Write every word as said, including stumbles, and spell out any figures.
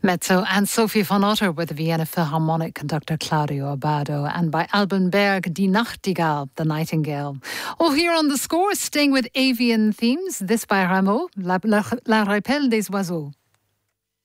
Mezzo and Sophie von Otter with the Vienna Philharmonic conductor Claudio Abbado, and by Alban Berg, Die Nachtigall, the Nightingale. Oh, here on The Score, staying with avian themes, this by Rameau, La, La, La Rappel des Oiseaux.